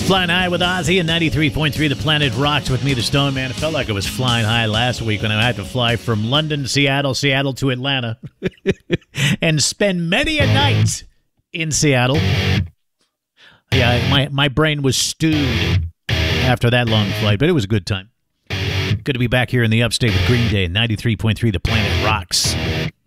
Flying High with Ozzy and 93.3 The Planet Rocks with me, the Stone Man. It felt like I was flying high last week when I had to fly from London to Seattle, Seattle to Atlanta, and spend many a night in Seattle. Yeah, my brain was stewed after that long flight, but it was a good time. Good to be back here in the upstate with Green Day and 93.3 The Planet Rocks.